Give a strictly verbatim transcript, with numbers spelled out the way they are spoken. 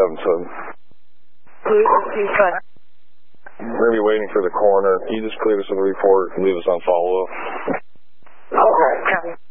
seven seven. Please, please, go ahead. We're going to be waiting for the coroner. Can you just clear us with a report and leave us on follow-up? Okay.